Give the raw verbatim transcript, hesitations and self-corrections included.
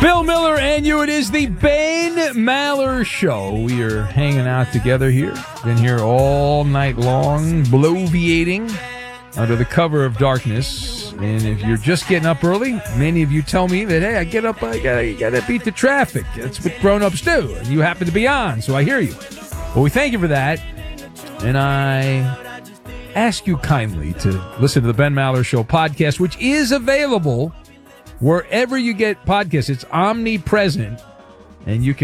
Bill Miller and you. It is the Ben Maller Show. We are hanging out together here. Been here all night long, bloviating under the cover of darkness. And if you're just getting up early, many of you tell me that, hey, I get up, I gotta, you gotta beat the traffic. That's what grown-ups do. And you happen to be on, so I hear you. Well, we thank you for that. And I ask you kindly to listen to the Ben Maller Show podcast, which is available wherever you get podcasts. It's omnipresent, and you can